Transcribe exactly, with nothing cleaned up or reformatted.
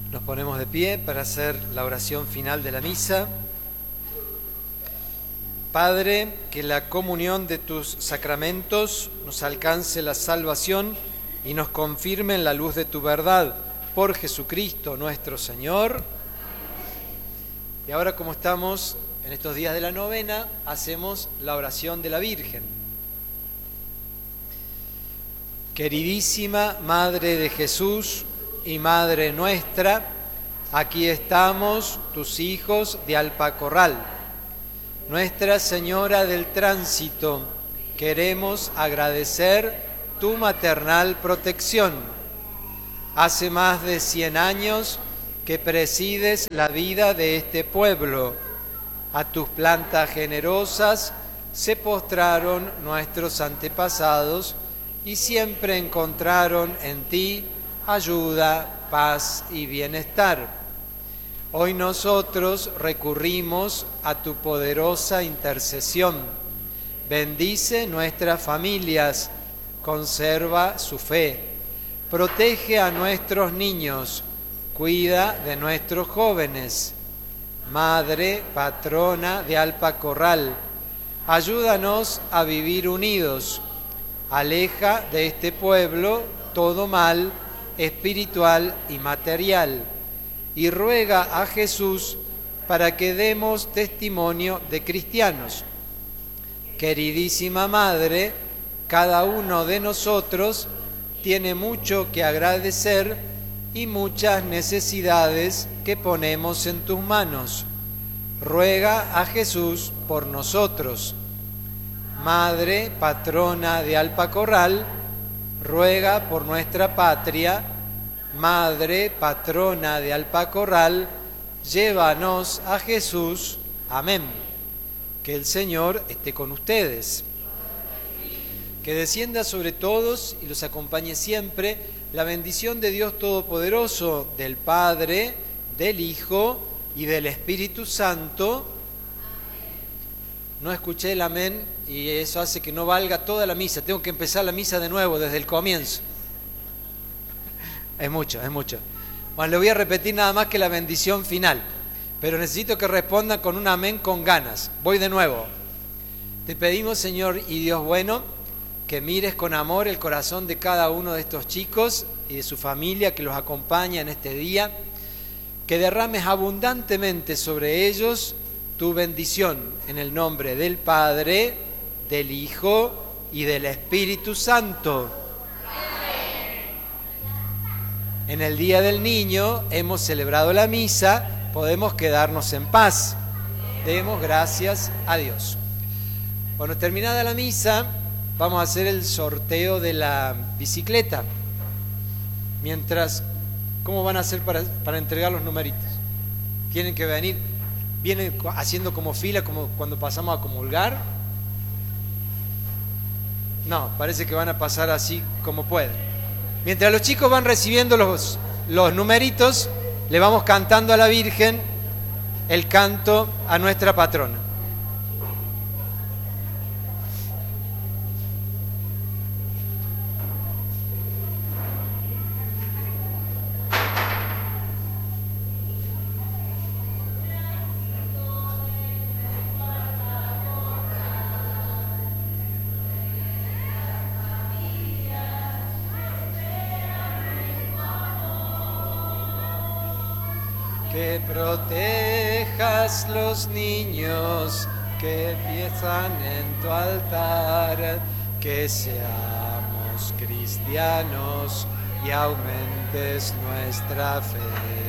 Nos ponemos de pie para hacer la oración final de la misa. Padre, que la comunión de tus sacramentos nos alcance la salvación y nos confirme en la luz de tu verdad. Por Jesucristo nuestro Señor. Y ahora, como estamos en estos días de la novena, hacemos la oración de la Virgen. Queridísima Madre de Jesús y Madre nuestra, aquí estamos, tus hijos de Alpacorral. Nuestra Señora del Tránsito, queremos agradecer tu maternal protección. Hace más de cien años que presides la vida de este pueblo. A tus plantas generosas se postraron nuestros antepasados y siempre encontraron en ti ayuda, paz y bienestar. Hoy nosotros recurrimos a tu poderosa intercesión. Bendice nuestras familias, conserva su fe, protege a nuestros niños, cuida de nuestros jóvenes. Madre, patrona de Alpacorral, ayúdanos a vivir unidos. Aleja de este pueblo todo mal, espiritual y material, y ruega a Jesús para que demos testimonio de cristianos. Queridísima Madre, cada uno de nosotros tiene mucho que agradecer y muchas necesidades que ponemos en tus manos. Ruega a Jesús por nosotros. Madre, patrona de Alpacorral, ruega por nuestra patria. Madre, patrona de Alpacorral, llévanos a Jesús. Amén. Que el Señor esté con ustedes. Que descienda sobre todos y los acompañe siempre la bendición de Dios Todopoderoso, del Padre, del Hijo y del Espíritu Santo. No escuché el amén y eso hace que no valga toda la misa. Tengo que empezar la misa de nuevo desde el comienzo. Es mucho, es mucho. Bueno, le voy a repetir nada más que la bendición final, pero necesito que respondan con un amén con ganas. Voy de nuevo. Te pedimos, Señor y Dios bueno, que mires con amor el corazón de cada uno de estos chicos y de su familia que los acompaña en este día, que derrames abundantemente sobre ellos tu bendición en el nombre del Padre, del Hijo y del Espíritu Santo. En el Día del Niño hemos celebrado la misa, podemos quedarnos en paz. Demos gracias a Dios. Bueno, terminada la misa, vamos a hacer el sorteo de la bicicleta. Mientras, ¿cómo van a hacer para, para entregar los numeritos? Tienen que venir, vienen haciendo como fila, como cuando pasamos a comulgar. No, parece que van a pasar así como pueden. Mientras los chicos van recibiendo los, los numeritos, le vamos cantando a la Virgen el canto a nuestra patrona. Que protejas los niños que empiezan en tu altar, que seamos cristianos y aumentes nuestra fe.